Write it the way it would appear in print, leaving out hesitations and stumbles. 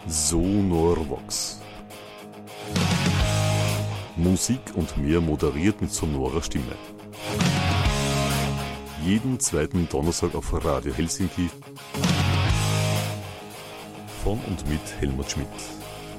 Sonorvox. Musik und mehr moderiert mit sonorer Stimme. Jeden zweiten Donnerstag auf Radio Helsinki. Von und mit Helmut Schmidt.